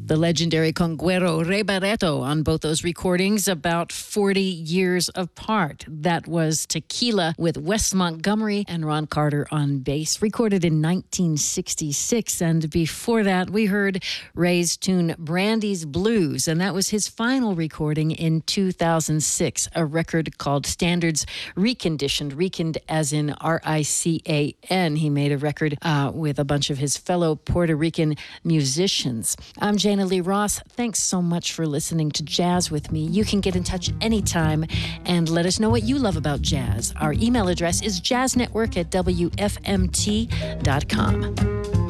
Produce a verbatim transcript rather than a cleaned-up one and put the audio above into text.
The legendary conguero Ray Barretto on both those recordings, about forty years apart. That was Tequila with Wes Montgomery and Ron Carter on bass, recorded in nineteen sixty-six. And before that, we heard Ray's tune Brandy's Blues, and that was his final recording in two thousand six, a record called Standards Reconditioned, reconed as in R I C A N. He made a record uh, with a bunch of his fellow Puerto Rican musicians. I'm Jana Lee Ross. Thanks so much for listening to Jazz with me. You can get in touch anytime and let us know what you love about jazz. Our email address is jazznetwork at W F M T dot com.